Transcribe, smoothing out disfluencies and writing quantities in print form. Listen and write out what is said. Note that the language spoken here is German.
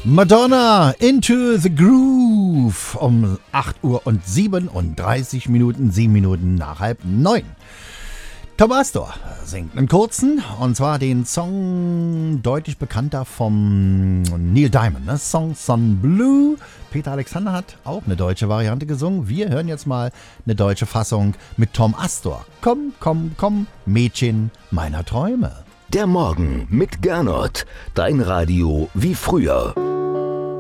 Madonna, Into the Groove um 8 Uhr und 37 Minuten, 7 Minuten nach 8:30. Tom Astor singt einen kurzen, und zwar den Song deutlich bekannter vom Neil Diamond, ne? Song Sun Blue. Peter Alexander hat auch eine deutsche Variante gesungen. Wir hören jetzt mal eine deutsche Fassung mit Tom Astor. Komm, komm, komm, Mädchen meiner Träume. Der Morgen mit Gernot, dein Radio wie früher.